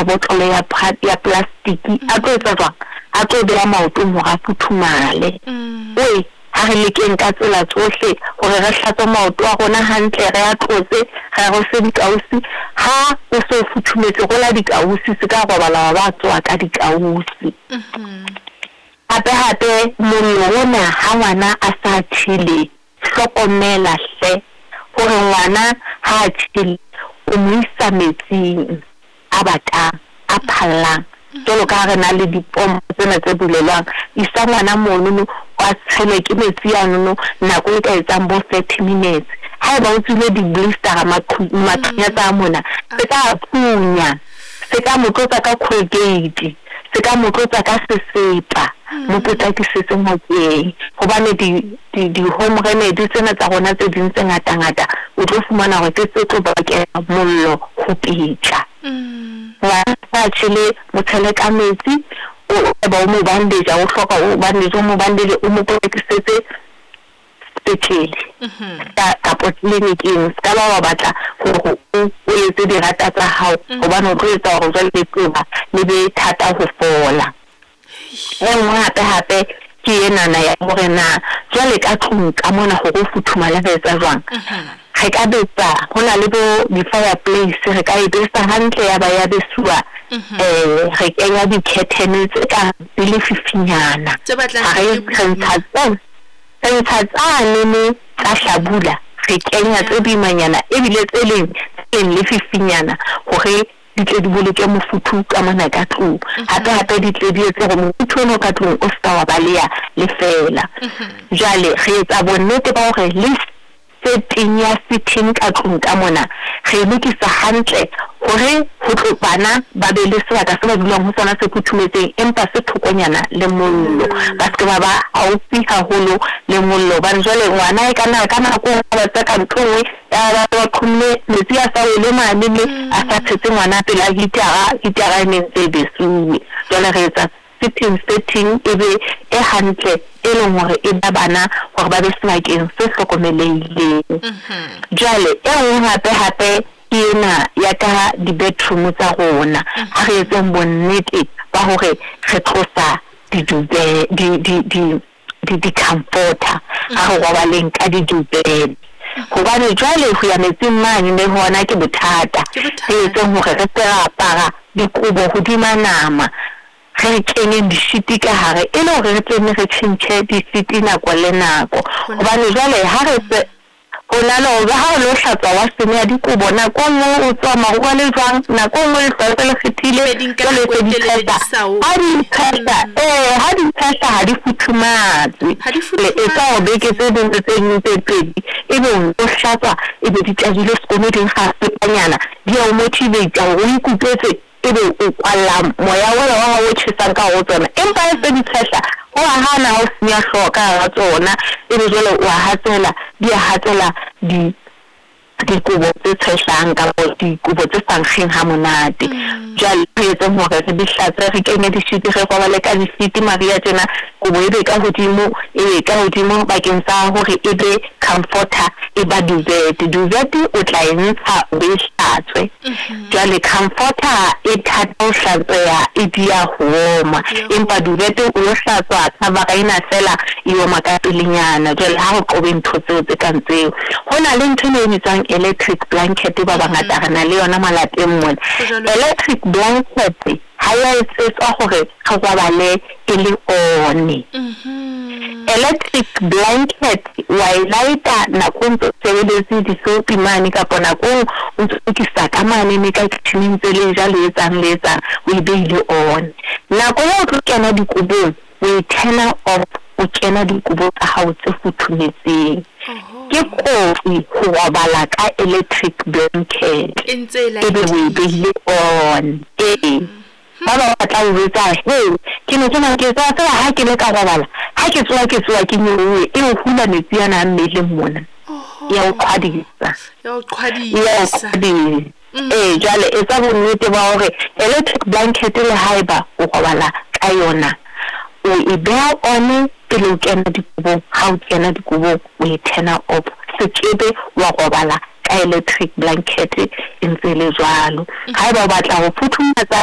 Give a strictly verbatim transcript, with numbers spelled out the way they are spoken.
botolo ya ya plastic a tlo etsa jwang a tlo beha maoto mo ga futhumale oi ha re lekeng ka tsela tsohle hore re hlatsa maoto a rona hantle re a tlotse ga go se dikausi ha o se futhumetse go la dikausi se ka robala ba tswa ka dikausi hape hape mollo ona ha ngwana a sa tshile hlokomela hle hore ngwana ha tshile o mo isa metsing a batang a phallang jalo ka re na le dipompo tsena tse bulelwang isa ngwana mono wa tshele ke metsi a nono nako e ka etsang bo thirty minutes ha ba o tsile di blister maqhenya tsa mona se ka punya se ka motlotsa ka Colgate se ka motlotsa ka sesepa mo potakisetse ngakeng hobane di di home remedy tsena tsa rona tse ding tse ngata ngata o tlo fumana hore ke tse tlo bakela mollo ho pitsa wa tshile motshele ka metsi o ba o mo bandage o hloka o bandage o mo bandage o mo potakisetse sepetlele ka clinicing ska ba batla hore o etse di rata tsa hao hobane o tlo etsa hore jwale le tseba le be thata ho fola e nngwe hape hape ke enana ya hore na jwale ka tlung ka mona go go futhumala ba etsa jwang re ka betsa hona le bo di-fireplace re ka e besa hantle ya ba ya besuwa eh re kenya di-curtains tse ka di le fifinyana tse batlang re tsane ne ka hlabula re kenya tse dimanyana ebile tse leng le fifinyana hore di tle di boloke mofuthu ka mona ka tlung hape hape di tle di etse gore mofuthu ono ka tlung o ska wa balea le fela jale re etsa bonnete ba hore le setting ya sitting ka tlung ka mona re lokisa hantle hore ho tlo bana ba be le sebaka se ba dulang ho sona se futhumetseng empa se thokonyana le mollo ba se ba ba haufi haholo le mollo ba jwale ngwana e kana kana ko ba tsa ka tlung ya ba khumle metsi a sa ile mane le a sa tshetse ngwana pela gitara gitara ne tse besuwe jwale re etsa sitting setting ebe e hantle e leng hore e ba bana hore ba be sebakeng se hlokomelehileng jwale e nngwe hape hape ke ena ya ka di bedroom tsa rona ha re etseng bonnete ba hore re tlosa di dube di di di di di comforter ha go ba leng ka di dube hobane jwale ho ya metsing mane le hona ke bothata re etseng hore re tsera apara dikobo hodima nama re kenye di shiti ka hare e le hore re tsene re tshintse di shiti nako le nako hobane jwale ha re se ona lo ba ha lo hlatsa wa sene ya dikobo nako nngwe o tswa maruwa le jwang nako nngwe le tswa le khithile le le di tsela ha di khata eh ha di khata ha di futhumatse le etsa o beke tse ding tse ding tse pedi e be o hlatsa e be di tjadile skono ding ga se panyana di o motivate o ikupetse ebe o kwala moya wona wa o tshisa ka o tsona empa e se di tshela o hana o senya hloka ga tsona ebe jole o hatsela di hatsela di dikobo tse tshehlang ka dikobo tse sankgeng ha monate jwale re etse hore re di hlatse re kenye di shiti re go bale ka di shiti maria tjena kobo ebe ka hodimo ebe ka hodimo bakeng sa hore ebe comforter e ba duvete duvete o tla e ntsha o e hlatswe jwale comforter e thata o hlatseya e dia homa empa duvete o hlatswa ka ba ka ina fela io makapelinyana jwale ha o qobe ntho tseo tse ka ntseo hona le ntho e bitswang electric blanket ba bangata rena le yona malapeng mona electric blanket ha ya etsa hore ga ba bale e le one electric blanket wa ilaita na konto sebeletse di sopi mane ka pona ko o tsukisa ka mane ne ka kitchen tsele ja le etsang le etsang we be ile on na go o tsena dikobong we turn off o tsena dikobo tsa hao tse futhumetseng ke kofi go bala ka electric blanket ntse la e be we be ile on eh ba ba tla o etsa he ke ne tsena ke tsa tsa ha ke le ka bala ha ke tswa ke tswa ke nyewe e o hula metsi yana a mmele mona ya o qhadisa ya o qhadisa eh jale e tsa bonnete ba hore electric blanket le haiba o bala ka yona o e beha one pele o kena dikobo ha o kena dikobo o e turn off sekebe wa go bala ka electric blanket e ntse le jwalo ha ba batla go futhumatsa